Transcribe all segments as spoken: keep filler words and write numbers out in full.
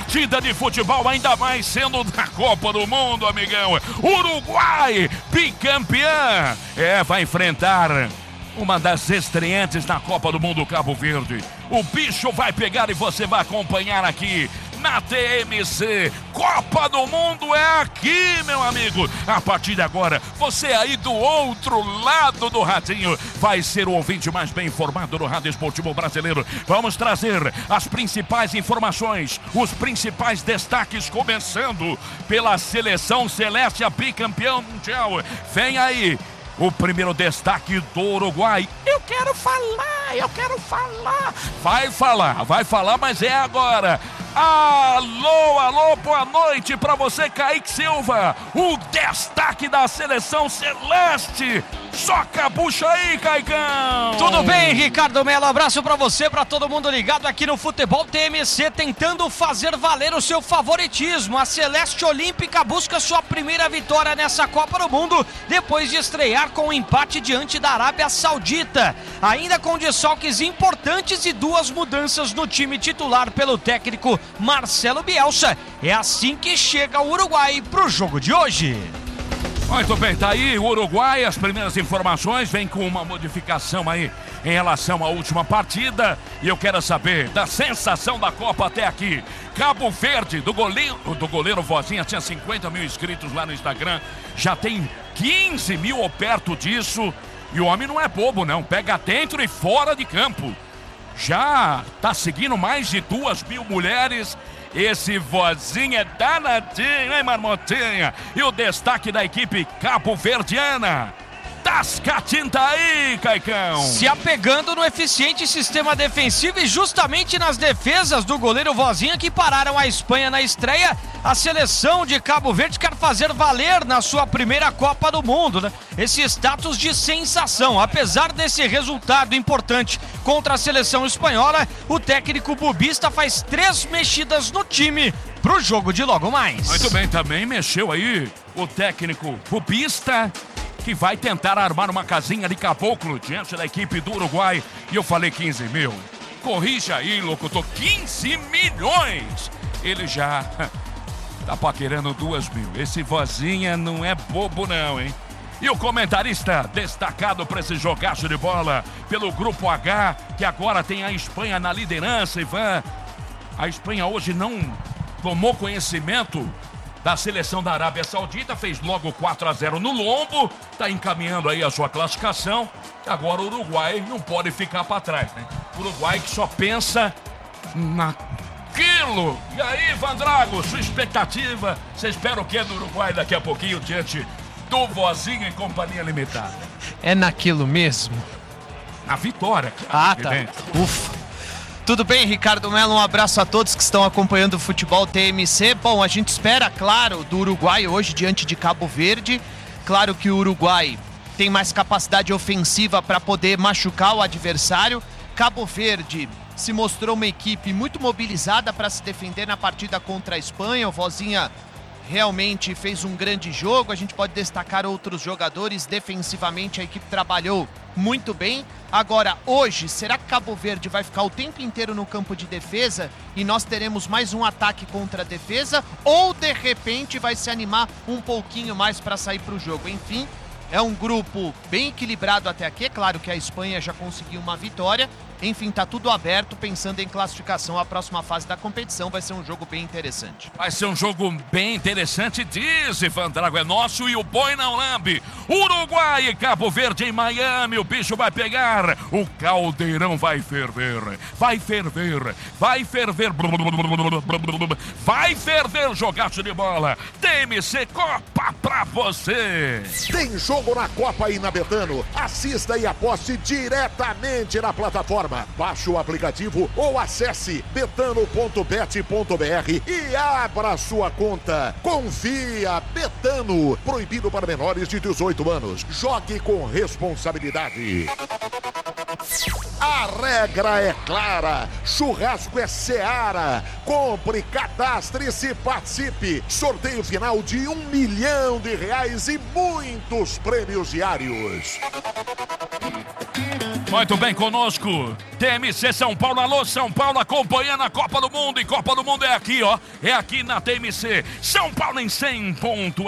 partida de futebol, ainda mais sendo da Copa do Mundo, amigão. Uruguai, bicampeã, é, vai enfrentar uma das estreantes na Copa do Mundo, Cabo Verde. O bicho vai pegar e você vai acompanhar aqui na T M C. Copa do Mundo é aqui, meu amigo. A partir de agora, você aí do outro lado do radinho vai ser o ouvinte mais bem informado do Rádio Esportivo Brasileiro. Vamos trazer as principais informações, os principais destaques, começando pela Seleção Celeste, a bicampeã mundial. Vem aí o primeiro destaque do Uruguai. Eu quero falar, eu quero falar. Vai falar, vai falar, mas é agora. Alô, alô, boa noite pra você, Kaique Silva. O destaque da Seleção Celeste. Só cabucha aí, Caicão. Tudo bem, Ricardo Melo? Abraço pra você, pra todo mundo ligado aqui no Futebol T M C, tentando fazer valer o seu favoritismo. A Celeste Olímpica busca sua primeira vitória nessa Copa do Mundo, depois de estrear com um empate diante da Arábia Saudita. Ainda com desfalques importantes e duas mudanças no time titular pelo técnico Marcelo Bielsa. É assim que chega o Uruguai pro jogo de hoje. Muito bem, tá aí o Uruguai, as primeiras informações, vem com uma modificação aí em relação à última partida, e eu quero saber da sensação da Copa até aqui. Cabo Verde, do goleiro, do goleiro Vozinha, tinha cinquenta mil inscritos lá no Instagram, já tem quinze mil ou perto disso, e o homem não é bobo não, pega dentro e fora de campo. Já tá seguindo mais de duas mil mulheres. Esse Vozinha é danadinho, hein, Marmotinha? E o destaque da equipe cabo-verdiana. Tascatinta aí, Caicão. Se apegando no eficiente sistema defensivo e justamente nas defesas do goleiro Vozinha, que pararam a Espanha na estreia, a seleção de Cabo Verde quer fazer valer na sua primeira Copa do Mundo, né? Esse status de sensação. Apesar desse resultado importante contra a seleção espanhola, o técnico bubista faz três mexidas no time pro jogo de logo mais. Muito bem, também mexeu aí o técnico bubista, que vai tentar armar uma casinha de caboclo diante da equipe do Uruguai. E eu falei quinze mil. Corrija aí, locutor, quinze milhões. Ele já tá paquerando duas mil. Esse Vozinha não é bobo não, hein? E o comentarista destacado para esse jogaço de bola pelo Grupo H, que agora tem a Espanha na liderança, Ivan. A Espanha hoje não tomou conhecimento da seleção da Arábia Saudita, fez logo quatro a zero no lombo, tá encaminhando aí a sua classificação. Agora o Uruguai não pode ficar para trás, né? O Uruguai que só pensa naquilo. E aí, Vandrago, sua expectativa? Você espera o que do Uruguai daqui a pouquinho diante do Vozinha em companhia limitada? É naquilo mesmo? Na vitória. Ah, tá. Ufa. Tudo bem, Ricardo Melo? Um abraço a todos que estão acompanhando o Futebol T M C. Bom, a gente espera, claro, do Uruguai hoje diante de Cabo Verde. Claro que o Uruguai tem mais capacidade ofensiva para poder machucar o adversário. Cabo Verde se mostrou uma equipe muito mobilizada para se defender na partida contra a Espanha. O Vozinha realmente fez um grande jogo. A gente pode destacar outros jogadores. Defensivamente a equipe trabalhou muito bem. Agora, hoje, será que Cabo Verde vai ficar o tempo inteiro no campo de defesa e nós teremos mais um ataque contra a defesa? Ou, de repente, vai se animar um pouquinho mais para sair para o jogo? Enfim, é um grupo bem equilibrado até aqui. É claro que a Espanha já conseguiu uma vitória. Enfim, tá tudo aberto, pensando em classificação. A próxima fase da competição vai ser um jogo bem interessante. Vai ser um jogo bem interessante, diz Vandrago, é nosso e o boi não lambe. Uruguai e Cabo Verde em Miami, o bicho vai pegar, o caldeirão vai ferver, vai ferver, vai ferver, vai ferver, jogaço de bola. T M C Copa pra você. Tem jogo na Copa aí na Betano. Assista e aposte diretamente na plataforma. Baixe o aplicativo ou acesse betano ponto bet ponto br e abra sua conta. Confia, Betano. Proibido para menores de dezoito anos. Jogue com responsabilidade. A regra é clara. Churrasco é Seara. Compre, cadastre-se, participe. Sorteio final de um milhão de reais e muitos prêmios diários. Muito bem conosco, T M C São Paulo, alô São Paulo, acompanhando a Copa do Mundo, e Copa do Mundo é aqui, ó, é aqui na T M C, São Paulo em cem ponto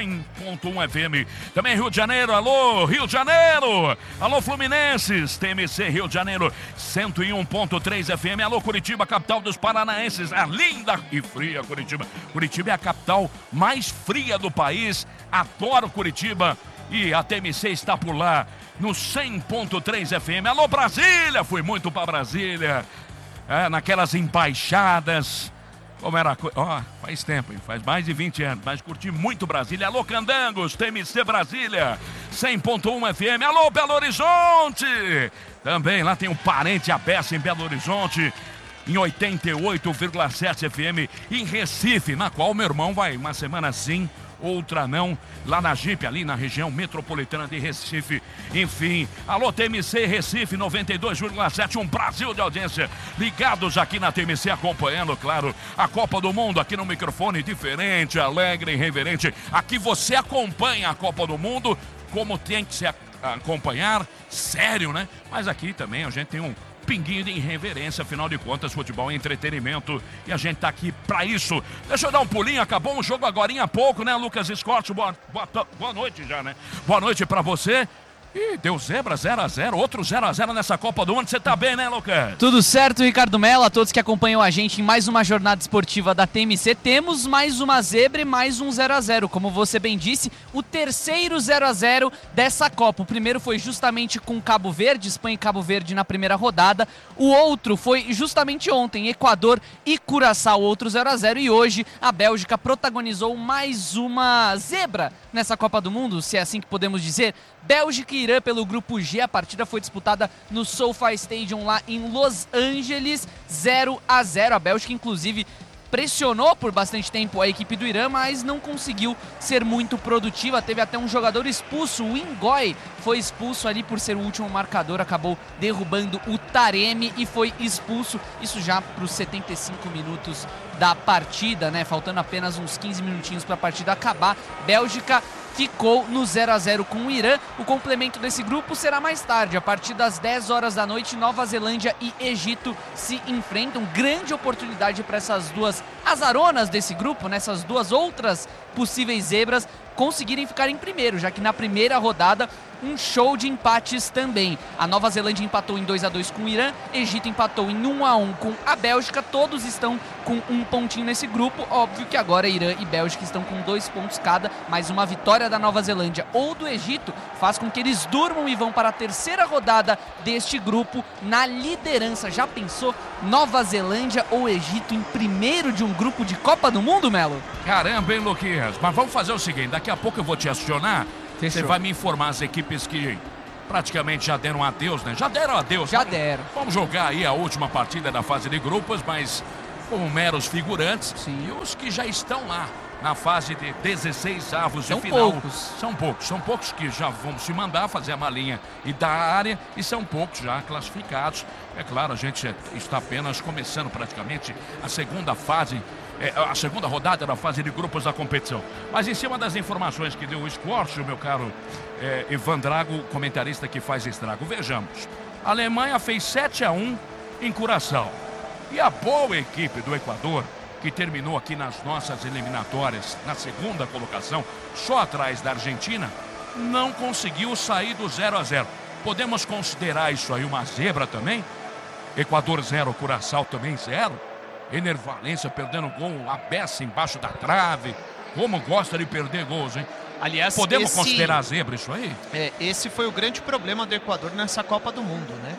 um F M, também Rio de Janeiro, alô Rio de Janeiro, alô Fluminenses, T M C Rio de Janeiro, cento e um ponto três F M, alô Curitiba, capital dos paranaenses, a linda e fria Curitiba, Curitiba é a capital mais fria do país, adoro Curitiba, e a T M C está por lá, no cem ponto três F M. Alô, Brasília! Fui muito para Brasília. É, naquelas embaixadas. Como era a coisa. Ó, oh, faz tempo, hein? Faz mais de vinte anos. Mas curti muito Brasília. Alô, Candangos, T M C Brasília. cem ponto um F M. Alô, Belo Horizonte! Também lá tem um parente à peça em Belo Horizonte. Em oitenta e oito vírgula sete F M. Em Recife, na qual meu irmão vai uma semana sim, outra não, lá na Jeep, ali na região metropolitana de Recife. Enfim, alô T M C Recife, noventa e dois vírgula sete, um Brasil de audiência, ligados aqui na T M C, acompanhando, claro, a Copa do Mundo, aqui no microfone diferente, alegre e reverente. Aqui você acompanha a Copa do Mundo como tem que se acompanhar, sério, né? Mas aqui também a gente tem um pinguinho de irreverência, afinal de contas, futebol é entretenimento e a gente tá aqui pra isso. Deixa eu dar um pulinho, acabou um jogo agorinha há pouco, né, Lucas Scott? Boa, boa, boa noite já, né? Boa noite pra você. Ih, deu zebra, zero a zero, outro zero a zero nessa Copa do Mundo. Você tá bem, né, Lucas? Tudo certo, Ricardo Mello, a todos que acompanham a gente em mais uma jornada esportiva da T M C. Temos mais uma zebra e mais um zero a zero. Como você bem disse, o terceiro zero a zero dessa Copa. O primeiro foi justamente com Cabo Verde, Espanha e Cabo Verde na primeira rodada. O outro foi justamente ontem, Equador e Curaçao, outro zero a zero. E hoje a Bélgica protagonizou mais uma zebra nessa Copa do Mundo, se é assim que podemos dizer. Bélgica e Irã pelo grupo G, a partida foi disputada no SoFi Stadium lá em Los Angeles, zero a zero. A Bélgica inclusive pressionou por bastante tempo a equipe do Irã, mas não conseguiu ser muito produtiva. Teve até um jogador expulso, o Ngoy foi expulso ali por ser o último marcador, acabou derrubando o Taremi e foi expulso, isso já para os setenta e cinco minutos da partida, né? Faltando apenas uns quinze minutinhos para a partida acabar. Bélgica ficou no zero a zero com o Irã. O complemento desse grupo será mais tarde, a partir das dez horas da noite. Nova Zelândia e Egito se enfrentam. Grande oportunidade para essas duas azaronas desse grupo, nessas duas outras possíveis zebras, conseguirem ficar em primeiro, já que na primeira rodada um show de empates também. A Nova Zelândia empatou em dois a dois com o Irã, Egito empatou em um a um com a Bélgica, todos estão com um pontinho nesse grupo. Óbvio que agora Irã e Bélgica estão com dois pontos cada, mas uma vitória da Nova Zelândia ou do Egito faz com que eles durmam e vão para a terceira rodada deste grupo na liderança. Já pensou Nova Zelândia ou Egito em primeiro de um grupo de Copa do Mundo, Melo? Caramba, hein, Luquinhas? Mas vamos fazer o seguinte, daqui a pouco eu vou te acionar. Fechou. Você vai me informar as equipes que praticamente já deram adeus, né? Já deram adeus. Já vamos, deram. Vamos jogar aí a última partida da fase de grupos, mas como meros figurantes. Sim. E os que já estão lá na fase de dezesseis avos de São final. poucos. São poucos. São poucos que já vão se mandar fazer a malinha e da área, e são poucos já classificados. É claro, a gente está apenas começando praticamente a segunda fase, é, a segunda rodada da fase de grupos da competição. Mas em cima das informações que deu o Squash, o meu caro é, Ivan Drago, comentarista que faz estrago, vejamos. A Alemanha fez sete a um em Curaçao. E a boa equipe do Equador, que terminou aqui nas nossas eliminatórias na segunda colocação, só atrás da Argentina, não conseguiu sair do zero a zero. Podemos considerar isso aí uma zebra também? Equador zero, Curaçao também zero. Ener Valencia perdendo gol, a beça embaixo da trave. Como gosta de perder gols, hein? Aliás, podemos esse, considerar zebra isso aí? É, esse foi o grande problema do Equador nessa Copa do Mundo, né?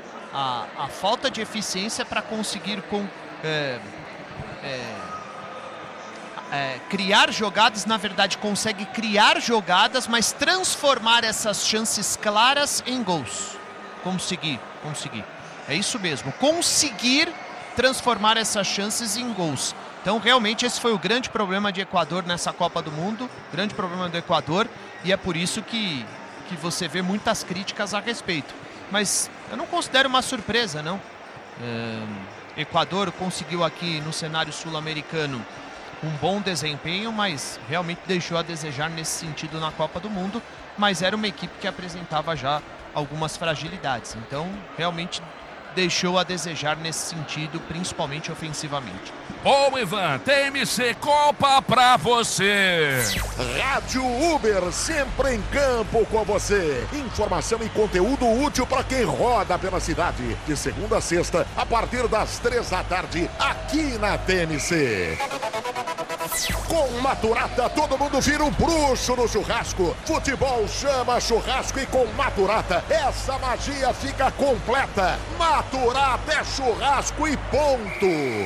A, a falta de eficiência para conseguir com, é, é, é, criar jogadas, na verdade consegue criar jogadas, mas transformar essas chances claras em gols. Conseguir, conseguir. É isso mesmo, conseguir transformar essas chances em gols. Então realmente esse foi o grande problema de Equador nessa Copa do Mundo, grande problema do Equador, e é por isso que, que você vê muitas críticas a respeito. Mas eu não considero uma surpresa, não. É, Equador conseguiu aqui no cenário sul-americano um bom desempenho, mas realmente deixou a desejar nesse sentido na Copa do Mundo, mas era uma equipe que apresentava já algumas fragilidades. Então, realmente deixou a desejar nesse sentido, principalmente ofensivamente. Bom, Ivan, T M C Copa pra você. Rádio Uber, sempre em campo com você. Informação e conteúdo útil para quem roda pela cidade. De segunda a sexta, a partir das três da tarde, aqui na T M C. Com Maturata, todo mundo vira um bruxo no churrasco. Futebol chama churrasco e com Maturata, essa magia fica completa. Maturata é churrasco e ponto.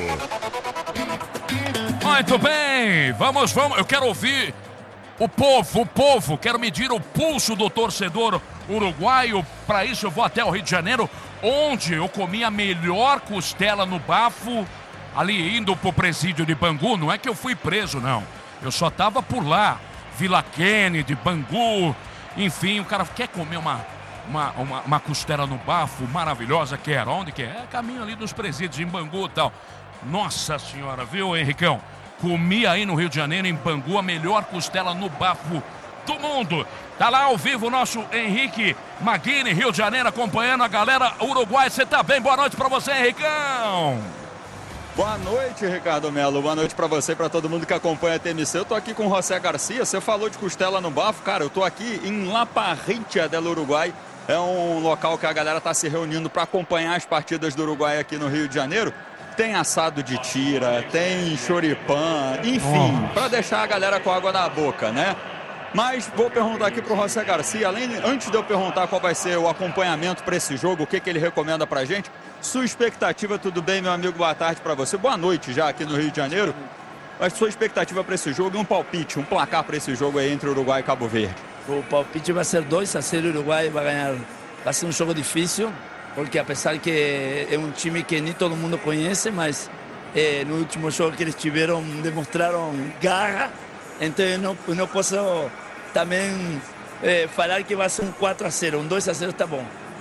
Muito bem, vamos, vamos. Eu quero ouvir o povo, o povo. Quero medir o pulso do torcedor uruguaio. Para isso eu vou até o Rio de Janeiro, onde eu comi a melhor costela no bafo. Ali indo pro presídio de Bangu, não é que eu fui preso, não. Eu só tava por lá. Vila Kennedy, Bangu, enfim, o cara quer comer uma, uma, uma, uma costela no bafo maravilhosa, quer. Onde que é? É caminho ali dos presídios, em Bangu e tal. Nossa senhora, viu, Henricão? Comi aí no Rio de Janeiro, em Bangu, a melhor costela no bafo do mundo. Tá lá ao vivo o nosso Henrique Maguini, Rio de Janeiro, acompanhando a galera uruguaia. Você tá bem? Boa noite pra você, Henricão. Boa noite, Ricardo Melo. Boa noite pra você e pra todo mundo que acompanha a T M C. Eu tô aqui com o José Garcia. Você falou de costela no bafo. Cara, eu tô aqui em La Parrilla del Uruguai. É um local que a galera tá se reunindo para acompanhar as partidas do Uruguai aqui no Rio de Janeiro. Tem assado de tira, tem choripã, enfim, oh. para deixar a galera com água na boca, né? Mas vou perguntar aqui pro José Garcia, além, antes de eu perguntar qual vai ser o acompanhamento para esse jogo, o que, que ele recomenda pra gente, sua expectativa, tudo bem, meu amigo? Boa tarde para você. Boa noite já aqui no Rio de Janeiro. Mas sua expectativa para esse jogo e um palpite, um placar para esse jogo aí entre Uruguai e Cabo Verde. O palpite vai ser dois a zero, o Uruguai vai ganhar. Vai ser um jogo difícil, porque apesar que é um time que nem todo mundo conhece, mas eh, no último jogo que eles tiveram, demonstraram garra, então eu não, eu não posso também eh, falar que vai ser um quatro a zero, um dois a zero tá bom.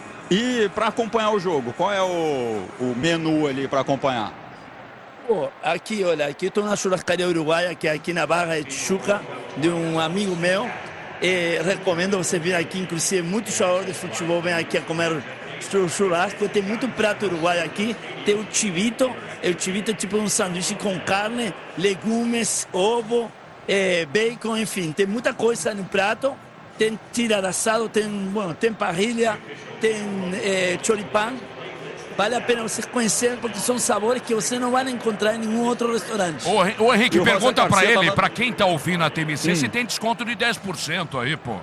E para acompanhar o jogo, qual é o, o menu ali para acompanhar? Pô, aqui, olha, aqui estou na churrascaria uruguaia, que é aqui na Barra de Tijuca, de um amigo meu. E recomendo você vir aqui, inclusive muitos jogadores de futebol vêm aqui a comer churrasco. Tem muito prato uruguaio aqui. Tem o chivito, o chivito é tipo um sanduíche com carne, legumes, ovo, eh, bacon, enfim. Tem muita coisa no prato. Tem tira de assado, tem, bueno, tem parrilha, tem eh, choripã. Vale a pena vocês conhecerem, porque são sabores que você não vai encontrar em nenhum outro restaurante. Ô, ô Henrique, pergunta pra ele, tava... pra quem tá ouvindo a T M C, hum. se tem desconto de dez por cento aí, pô.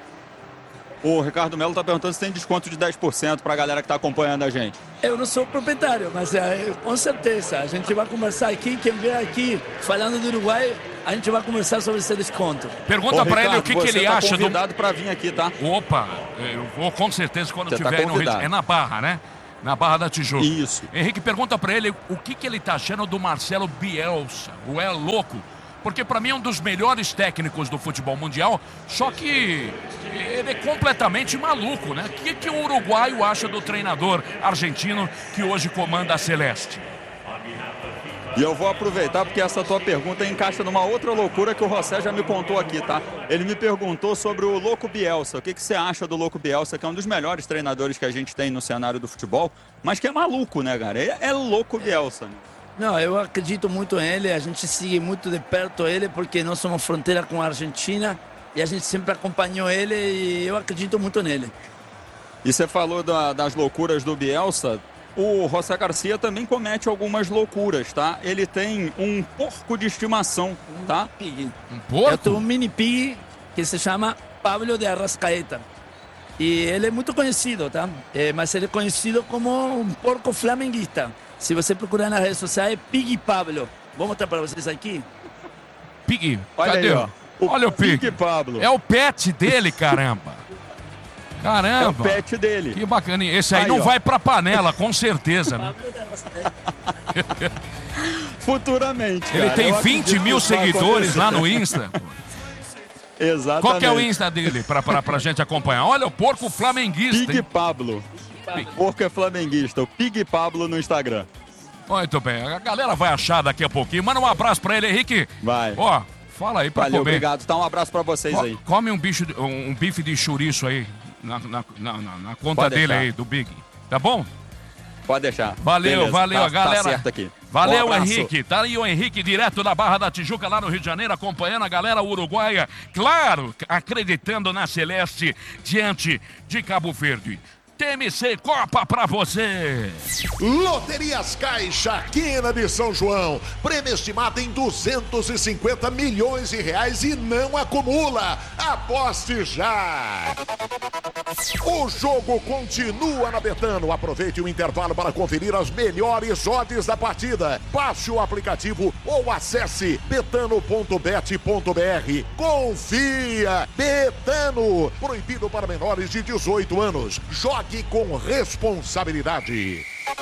O Ricardo Melo tá perguntando se tem desconto de dez por cento pra galera que tá acompanhando a gente. Eu não sou proprietário, mas é, com certeza. A gente vai conversar aqui, quem vier aqui falando do Uruguai, a gente vai conversar sobre esse desconto. Pergunta Ô, pra Ricardo, ele o que, que ele tá acha do... convidado pra vir aqui, tá? Opa, eu vou com certeza quando Você tiver tá aí no Rio de... convidado. É na Barra, né? Na Barra da Tijuca. Isso. Henrique, pergunta pra ele o que, que ele tá achando do Marcelo Bielsa, o É Louco. Porque pra mim é um dos melhores técnicos do futebol mundial, só que ele é completamente maluco, né? O que, que o uruguaio acha do treinador argentino que hoje comanda a Celeste? E eu vou aproveitar porque essa tua pergunta encaixa numa outra loucura que o José já me contou aqui, tá? Ele me perguntou sobre o Louco Bielsa. O que, que você acha do Louco Bielsa, que é um dos melhores treinadores que a gente tem no cenário do futebol, mas que é maluco, né, cara? É, é Louco Bielsa, né? Não, eu acredito muito nele, a gente segue muito de perto ele, porque nós somos fronteira com a Argentina e a gente sempre acompanhou ele e eu acredito muito nele. E você falou da, das loucuras do Bielsa. O José Garcia também comete algumas loucuras, tá? Ele tem um porco de estimação, tá? Um pig. Um porco? Eu tenho um mini pig que se chama Pablo de Arrascaeta. E ele é muito conhecido, tá? É, mas ele é conhecido como um porco flamenguista. Se você procurar nas redes sociais, é Pig Pablo. Vou mostrar para vocês aqui. Pig, olha cadê? Aí, ó. O Olha o Pig. Pig Pablo. É o pet dele, caramba. Caramba. É o pet dele. Que bacana. Esse aí, aí não ó. vai pra panela, com certeza, né? Futuramente, Ele cara. tem Eu vinte acredito mil que isso vai seguidores acontecer. lá no Insta. Exatamente. Qual que é o Insta dele, pra, pra, pra gente acompanhar? Olha, o porco flamenguista. Pig hein? Pablo. O porco é flamenguista. O Pig Pablo no Instagram. Muito bem, a galera vai achar daqui a pouquinho. Manda um abraço pra ele, Henrique. Vai. Ó, fala aí pra Valeu, comer. obrigado. Tá, um abraço pra vocês Ó, aí. come um, bicho, um, um bife de chouriço aí. na, na, na, na conta dele aí, do Big. Tá bom? Pode deixar. Valeu, Beleza, valeu, tá, galera. Tá certo aqui. Valeu, um Henrique. Tá aí o Henrique, direto da Barra da Tijuca, lá no Rio de Janeiro, acompanhando a galera uruguaia. Claro, acreditando na Celeste diante de Cabo Verde. T M C Copa pra você. Loterias Caixa, quina de São João. Prêmio estimado em duzentos e cinquenta milhões de reais e não acumula. Aposte já. O jogo continua na Betano. Aproveite o intervalo para conferir as melhores odds da partida. Baixe o aplicativo ou acesse betano ponto bet ponto br. Confia. Betano. Proibido para menores de dezoito anos. Jogue com responsabilidade.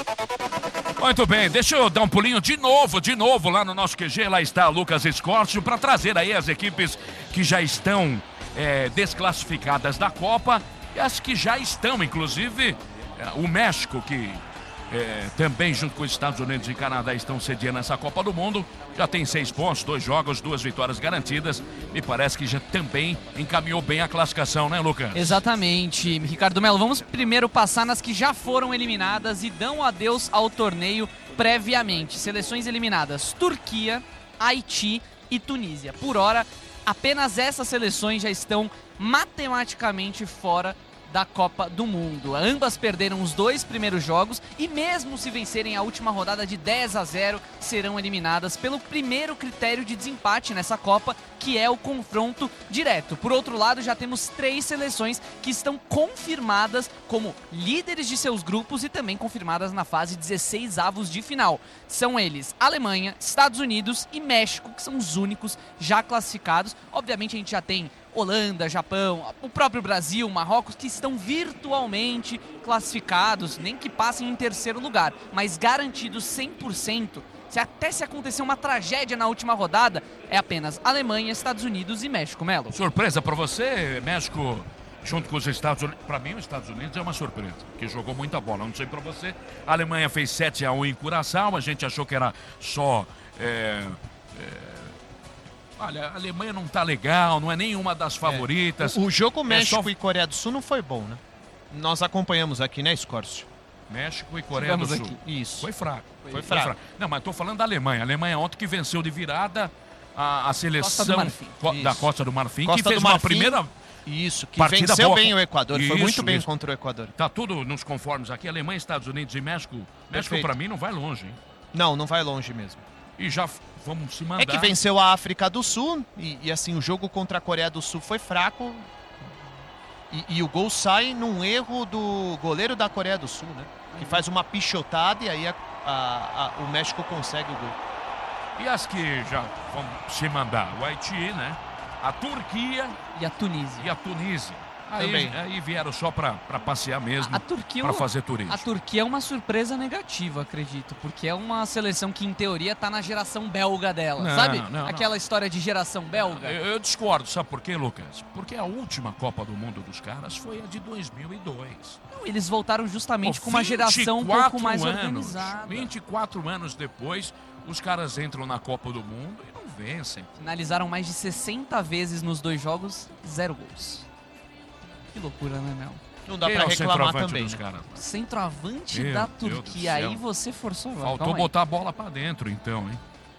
Muito bem, deixa eu dar um pulinho de novo, de novo lá no nosso Q G. Lá está Lucas Escorcio para trazer aí as equipes que já estão é, desclassificadas da Copa e as que já estão, inclusive é, o México, que é, também junto com os Estados Unidos e Canadá estão sediando essa Copa do Mundo. Já tem seis pontos, dois jogos, duas vitórias garantidas. Me parece que já também encaminhou bem a classificação, né, Lucas? Exatamente, Ricardo Melo. Vamos primeiro passar nas que já foram eliminadas e dão adeus ao torneio previamente. Seleções eliminadas: Turquia, Haiti e Tunísia. Por hora, apenas essas seleções já estão matematicamente fora da Copa do Mundo. Ambas perderam os dois primeiros jogos e mesmo se vencerem a última rodada de dez a zero, serão eliminadas pelo primeiro critério de desempate nessa Copa, que é o confronto direto. Por outro lado, já temos três seleções que estão confirmadas como líderes de seus grupos e também confirmadas na fase dezesseis avos de final. São eles Alemanha, Estados Unidos e México, que são os únicos já classificados. Obviamente a gente já tem Holanda, Japão, o próprio Brasil, Marrocos, que estão virtualmente classificados, nem que passem em terceiro lugar, mas garantidos cem por cento. Se até se acontecer uma tragédia na última rodada, é apenas Alemanha, Estados Unidos e México, Melo. Surpresa pra você, México junto com os Estados Unidos. Pra mim, os Estados Unidos é uma surpresa, que jogou muita bola, não sei pra você. A Alemanha fez sete a um em Curaçao, a gente achou que era só... É, é... Olha, a Alemanha não tá legal, não é nenhuma das favoritas. É. O, o jogo México é só... e Coreia do Sul não foi bom, né? Nós acompanhamos aqui, né, Escorcio? México e Coreia do Sul. Aqui. Isso. Foi fraco. Foi, foi fraco. fraco. Não, mas tô falando da Alemanha. A Alemanha ontem que venceu de virada a, a seleção Costa do Marfim. Co da Costa do Marfim, Costa que fez do Marfim, uma primeira... Isso, que partida venceu boa. bem o Equador. Isso, foi muito bem isso. contra o Equador. Tá tudo nos conformes aqui. Alemanha, Estados Unidos e México. México, Perfeito. pra mim, não vai longe, hein? Não, não vai longe mesmo. E já vamos se mandar. É que venceu a África do Sul e, e assim, o jogo contra a Coreia do Sul foi fraco. E, e o gol sai num erro do goleiro da Coreia do Sul, né? Que faz uma pichotada e aí a, a, a, o México consegue o gol. E as que já vão se mandar? O Haiti, né? A Turquia E a Tunísia. e a Tunísia. Aí, Também. aí vieram só pra, pra passear mesmo, A, a Turquia, pra fazer turismo. A Turquia é uma surpresa negativa, acredito, porque é uma seleção que, em teoria, tá na geração belga dela, Não, sabe? não, não. Aquela história de geração belga. Eu, eu discordo, sabe por quê, Lucas? Porque a última Copa do Mundo dos caras foi a de dois mil e dois. Eles voltaram justamente Pô, com uma geração um pouco mais anos, organizada. vinte e quatro anos depois, os caras entram na Copa do Mundo e não vencem. Finalizaram mais de sessenta vezes nos dois jogos, zero gols. Que loucura, né, Mel? Não dá Quem pra é o reclamar centroavante também. dos Né? caras? Centroavante Meu da Deus do Turquia. céu. Aí você forçou agora. Faltou calma aí. botar a bola pra dentro, então, hein?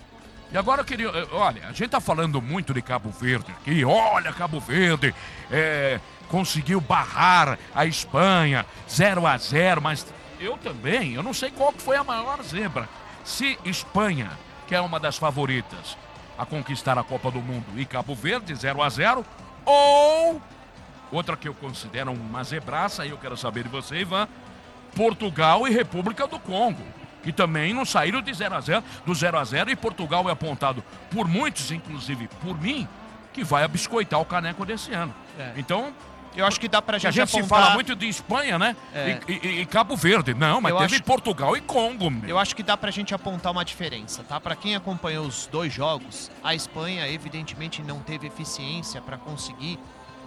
E agora eu queria... eh, Olha, a gente tá falando muito de Cabo Verde aqui. Olha, Cabo Verde é, conseguiu barrar a Espanha zero a zero, mas eu também, eu não sei qual que foi a maior zebra. Se Espanha, que é uma das favoritas a conquistar a Copa do Mundo, e Cabo Verde zero a zero, ou... Outra que eu considero uma zebraça, aí eu quero saber de você, Ivan, Portugal e República do Congo, que também não saíram de zero a zero, do zero a zero, e Portugal é apontado por muitos, inclusive por mim, que vai abiscoitar o caneco desse ano. É. Então, Eu acho que dá pra que a gente, gente se apontar... fala muito de Espanha, né? É. E, e- e Cabo Verde. Não, mas Eu teve acho- Portugal e Congo, meu. Eu acho que dá pra gente apontar uma diferença, tá? Pra quem acompanhou os dois jogos, a Espanha evidentemente não teve eficiência pra conseguir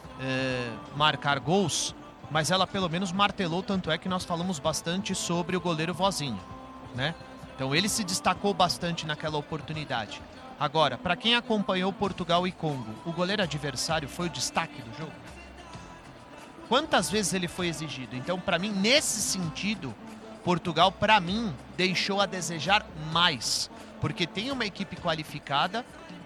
eh, marcar gols, mas ela pelo menos martelou, tanto é que nós falamos bastante sobre o goleiro Vozinho, né? Então ele se destacou bastante naquela oportunidade. Agora, pra quem acompanhou Portugal e Congo, o goleiro adversário foi o destaque do jogo? Quantas vezes ele foi exigido? Então, para mim, nesse sentido, Portugal, para mim, deixou a desejar mais. Porque tem uma equipe qualificada,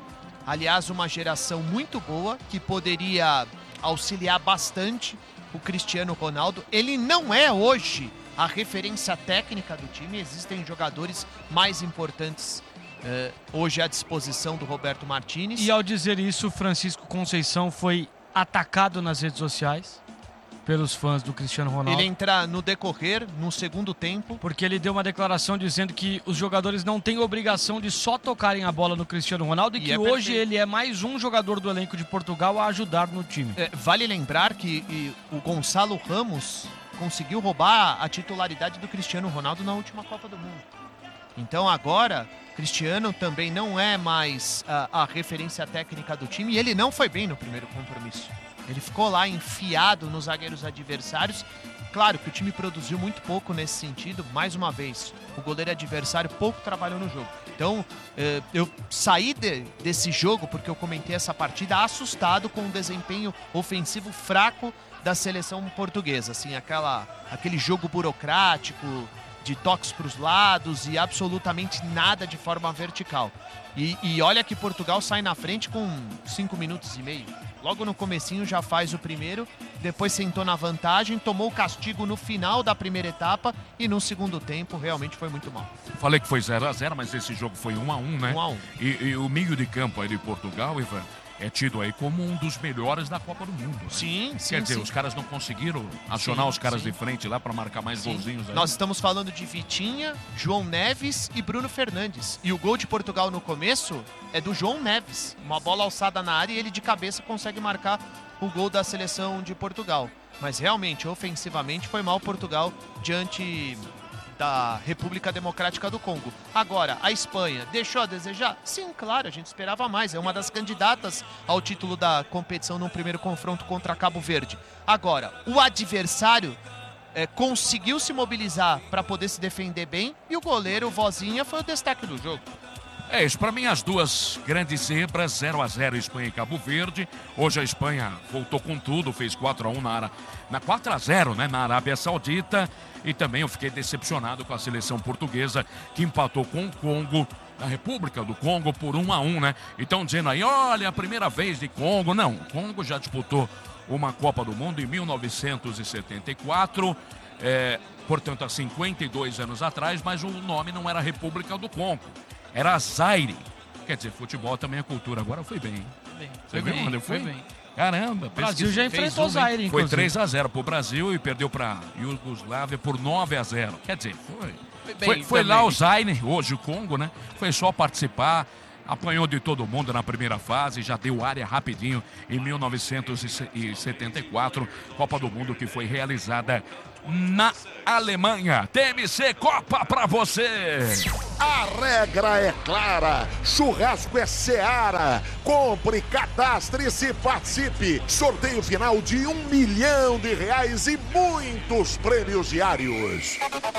aliás, uma geração muito boa, que poderia auxiliar bastante o Cristiano Ronaldo. Ele não é hoje a referência técnica do time, existem jogadores mais importantes uh, hoje à disposição do Roberto Martínez. E ao dizer isso, Francisco Conceição foi atacado nas redes sociais pelos fãs do Cristiano Ronaldo. Ele entra no decorrer, no segundo tempo. Porque ele deu uma declaração dizendo que os jogadores não têm obrigação de só tocarem a bola no Cristiano Ronaldo e, e que é hoje perfeito. Ele é mais um jogador do elenco de Portugal a ajudar no time. É, vale lembrar que e, o Gonçalo Ramos conseguiu roubar a titularidade do Cristiano Ronaldo na última Copa do Mundo. Então agora, Cristiano também não é mais a, a referência técnica do time e ele não foi bem no primeiro compromisso. Ele ficou lá enfiado nos zagueiros adversários. Claro que o time produziu muito pouco nesse sentido. Mais uma vez, o goleiro adversário pouco trabalhou no jogo. Então, eh, eu saí de, desse jogo, porque eu comentei essa partida, assustado com o desempenho ofensivo fraco da seleção portuguesa. Assim, aquela, aquele jogo burocrático, de toques para os lados e absolutamente nada de forma vertical. E, e olha que Portugal sai na frente com cinco minutos e meio. Logo no comecinho já faz o primeiro, depois sentou na vantagem, tomou o castigo no final da primeira etapa e no segundo tempo realmente foi muito mal. Falei que foi zero a zero, mas esse jogo foi um a um, né? um a um. E, e o meio de campo aí de Portugal, Ivan, é tido aí como um dos melhores da Copa do Mundo. Né? Sim, sim, Quer dizer, sim. os caras não conseguiram acionar Sim, os caras sim. de frente lá para marcar mais Sim. golzinhos aí. Nós estamos falando de Vitinha, João Neves e Bruno Fernandes. E o gol de Portugal no começo é do João Neves. Uma bola alçada na área e ele de cabeça consegue marcar o gol da seleção de Portugal. Mas realmente, ofensivamente, foi mal Portugal diante da República Democrática do Congo. Agora, a Espanha deixou a desejar? Sim, claro, a gente esperava mais. É uma das candidatas ao título da competição no primeiro confronto contra Cabo Verde. Agora, o adversário é, conseguiu se mobilizar para poder se defender bem e o goleiro Vozinha foi o destaque do jogo. É isso, para mim as duas grandes zebras, zero a zero Espanha e Cabo Verde. Hoje a Espanha voltou com tudo, fez quatro a um na, Ara... na quatro a zero, né, na Arábia Saudita. E também eu fiquei decepcionado com a seleção portuguesa que empatou com o Congo, a República do Congo, por um a um, né? E estão dizendo aí, olha, a primeira vez de Congo. Não, o Congo já disputou uma Copa do Mundo em mil novecentos e setenta e quatro, é, portanto há cinquenta e dois anos atrás, mas o nome não era República do Congo. Era Zaire. Quer dizer, futebol também é cultura. Agora foi bem. Bem, Você foi viu bem, onde eu fui? foi bem. Caramba. O Brasil já enfrentou o um, Zaire, Foi inclusive. três a zero pro Brasil e perdeu pra Iugoslávia por nove a zero. Quer dizer, foi... Foi, bem, Foi, foi também. lá o Zaire, hoje o Congo, né? Foi só participar, apanhou de todo mundo na primeira fase, já deu área rapidinho em mil novecentos e setenta e quatro, Copa do Mundo que foi realizada na Alemanha. T M C Copa pra você! A regra é clara, churrasco é Seara. Compre, cadastre-se e participe. Sorteio final de um milhão de reais e muitos prêmios diários.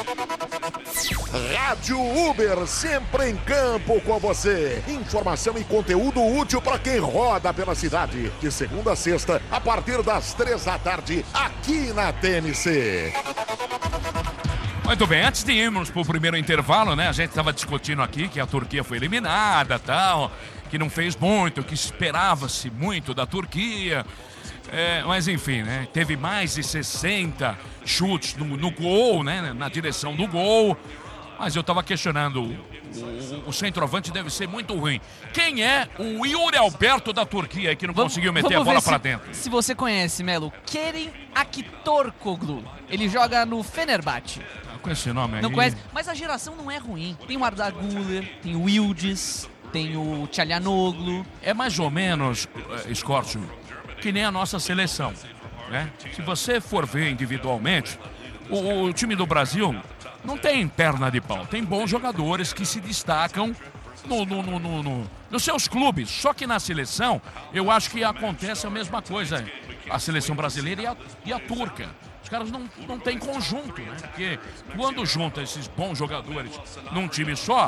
Rádio Uber, sempre em campo com você. Informação e conteúdo útil para quem roda pela cidade. De segunda a sexta, a partir das três da tarde, aqui na T N C. Muito bem, antes de irmos pro primeiro intervalo, né? A gente estava discutindo aqui que a Turquia foi eliminada, tal, que não fez muito, que esperava-se muito da Turquia. É, mas enfim, né? Teve mais de sessenta chutes no, no gol, né? Na direção do gol. Mas eu estava questionando, o, o, o centroavante deve ser muito ruim. Quem é o Yuri Alberto da Turquia aí que não Vamos, conseguiu meter a vamos bola ver para se, dentro? Se você conhece, Melo, Kerem Aktürkoğlu. Ele joga no Fenerbahçe. Com esse nome aí. Não conhece? Mas a geração não é ruim. Tem o Arda Güler, tem o Yildiz, tem o Çalhanoğlu. É mais ou menos, uh, Scorpio, que nem a nossa seleção, né? Se você for ver individualmente, o, o time do Brasil não tem perna de pau. Tem bons jogadores que se destacam no, no, no, no, no, nos seus clubes. Só que na seleção, eu acho que acontece a mesma coisa. A seleção brasileira e a, e a turca. Os caras não, não têm conjunto, né? Porque quando junta esses bons jogadores num time só,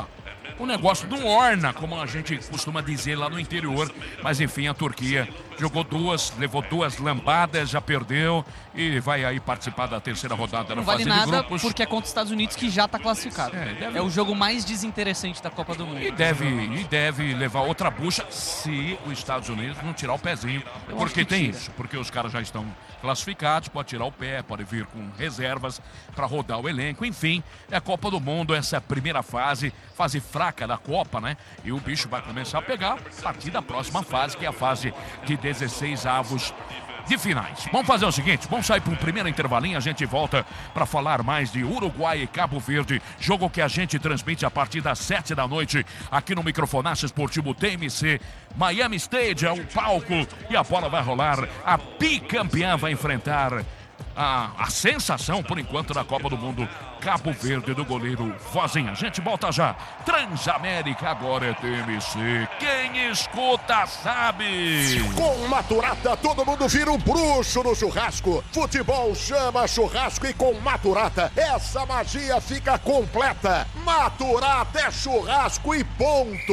o negócio não orna, como a gente costuma dizer lá no interior. Mas enfim, a Turquia jogou duas, levou duas lambadas, já perdeu e vai aí participar da terceira rodada Não na vale fase de nada grupos. porque é contra os Estados Unidos, que já está classificado. É, deve- É o jogo mais desinteressante da Copa do Mundo. E deve, e deve levar outra bucha se os Estados Unidos não tirar o pezinho. Eu acho Porque que tem tira. isso, porque os caras já estão classificados, pode tirar o pé, pode vir com reservas para rodar o elenco. Enfim, é a Copa do Mundo, essa é a primeira fase, fase fraca da Copa, né? E o bicho vai começar a pegar a partir da próxima fase, que é a fase de dezesseis avos de finais. Vamos fazer o seguinte, vamos sair para um primeiro intervalinho, a gente volta para falar mais de Uruguai e Cabo Verde, jogo que a gente transmite a partir das sete da noite aqui no Microfonaço Esportivo T M C. Miami Stadium é o palco e a bola vai rolar. A bicampeã vai enfrentar a, a sensação, por enquanto, da Copa do Mundo, Cabo Verde, do goleiro Vozinha. A gente volta já. Transamérica agora é T M C. Quem escuta sabe. Com Maturata, todo mundo vira um bruxo no churrasco. Futebol chama churrasco e com Maturata, essa magia fica completa. Maturata é churrasco e ponto.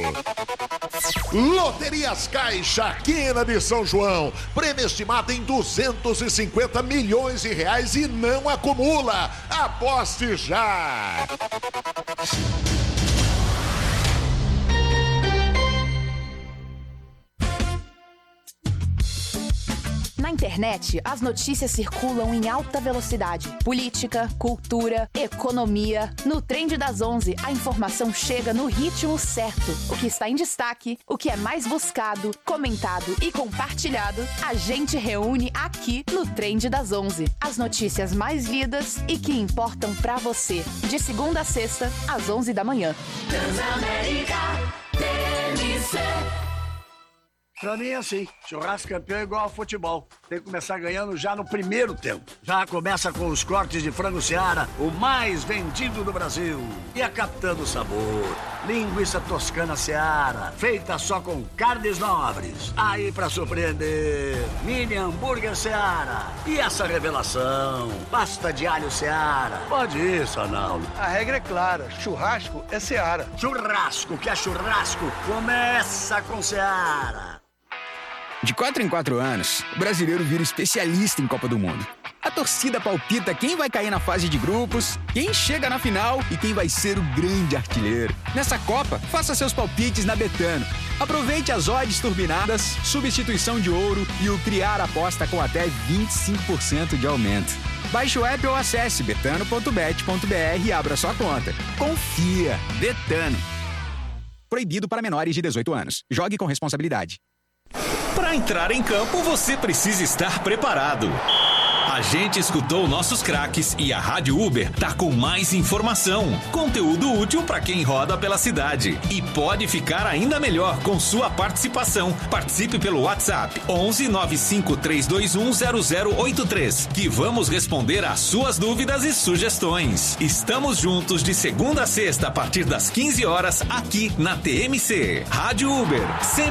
Loterias Caixa, Quina de São João. Prêmio estimado em duzentos e cinquenta milhões de reais e não acumula. Aposte já! Na internet, as notícias circulam em alta velocidade. Política, cultura, economia. No Trend das onze, a informação chega no ritmo certo. O que está em destaque, o que é mais buscado, comentado e compartilhado, a gente reúne aqui no Trend das onze. As notícias mais lidas e que importam pra você. De segunda a sexta, às onze da manhã. Transamérica T M C. Pra mim é assim, churrasco campeão é igual ao futebol. Tem que começar ganhando já no primeiro tempo. Já começa com os cortes de frango Seara, o mais vendido do Brasil. E a Capitã do Sabor, linguiça toscana Seara, feita só com carnes nobres. Aí pra surpreender, mini hambúrguer Seara. E essa revelação, pasta de alho Seara. Pode ir, Sonaldo. A regra é clara, churrasco é Seara. Churrasco que é churrasco, começa com Seara. De quatro em quatro anos, o brasileiro vira especialista em Copa do Mundo. A torcida palpita quem vai cair na fase de grupos, quem chega na final e quem vai ser o grande artilheiro. Nessa Copa, faça seus palpites na Betano. Aproveite as odds turbinadas, substituição de ouro e o criar aposta com até vinte e cinco por cento de aumento. Baixe o app ou acesse betano ponto bet ponto br e abra sua conta. Confia! Betano. Proibido para menores de dezoito anos. Jogue com responsabilidade. Para entrar em campo, você precisa estar preparado. A gente escutou nossos craques e a Rádio Uber tá com mais informação, conteúdo útil para quem roda pela cidade. E pode ficar ainda melhor com sua participação. Participe pelo WhatsApp onze nove cinco três dois um zero zero oito três, que vamos responder às suas dúvidas e sugestões. Estamos juntos de segunda a sexta a partir das quinze horas aqui na T M C. Rádio Uber, sempre